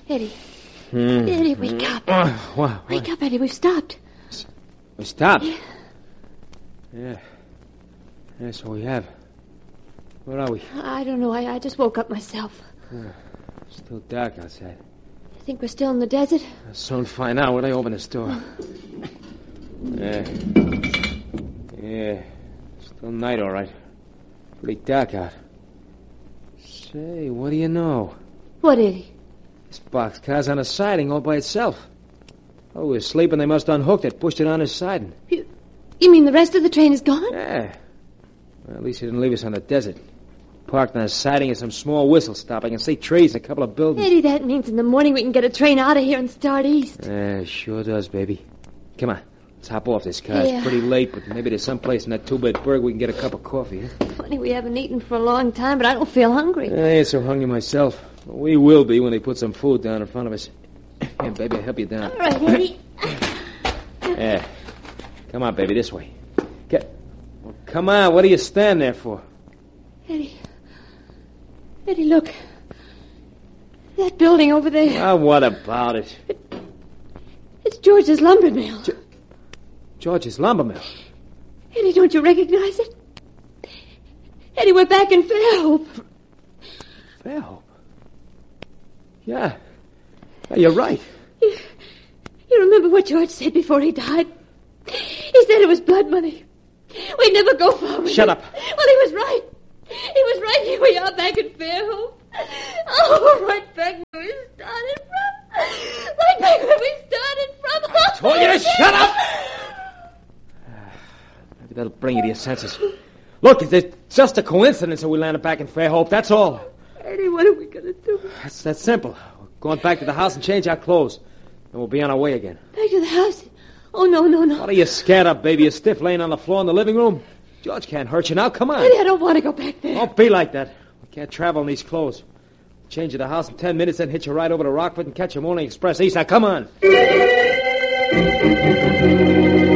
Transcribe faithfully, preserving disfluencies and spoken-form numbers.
Eddie. Mm. Eddie, wake up. Uh, what, Wake what? up, Eddie. We've stopped. We stopped? Yeah. Yeah. That's what we have. Where are we? I don't know. I, I just woke up myself. Uh, still dark outside. You think we're still in the desert? I'll soon find out when I open this door. Yeah. Yeah. Still night, all right. Pretty dark out. Say, what do you know? What, Eddie? This boxcar's on a siding all by itself. Oh, we were sleeping. They must have unhooked it, pushed it on his siding. You, you mean the rest of the train is gone? Yeah. Well, at least he didn't leave us on the desert. Parked on a siding and some small whistle stop. I can see trees and a couple of buildings. Eddie, that means in the morning we can get a train out of here and start east. Yeah, sure does, baby. Come on. Let's hop off this car. Yeah. It's pretty late, but maybe there's some place in that two-bit burg we can get a cup of coffee, huh? Funny we haven't eaten for a long time, but I don't feel hungry. I ain't so hungry myself. We will be when they put some food down in front of us. Here, baby, I'll help you down. All right, Eddie. Yeah. Come on, baby, this way. Get. Well, come on, what do you stand there for? Eddie. Eddie, look. That building over there. Ah, what about it? It's George's lumber mill. Ge- George's lumber mill. Eddie, don't you recognize it? Eddie, we're back in Fairhope. Fairhope? Yeah. Yeah, you're right. You, you remember what George said before he died? He said it was blood money. We'd never go far with Shut it. up. Well, he was right. He was right. Here we are back in Fairhope. Oh, right back where we started from. Right back where we started from. I told you to shut up! Maybe that'll bring you to your senses. Look, it's just a coincidence that we landed back in Fairhope, that's all. Eddie, what are we going to do? That's that simple. We're going back to the house and change our clothes. And we'll be on our way again. Back to the house? Oh, no, no, no. What are you scared of, baby? You're stiff laying on the floor in the living room? George can't hurt you now. Come on. Eddie, I don't want to go back there. Don't be like that. We can't travel in these clothes. Change at the house in ten minutes, then hitch a ride over to Rockford and catch a morning express east. Now, come on.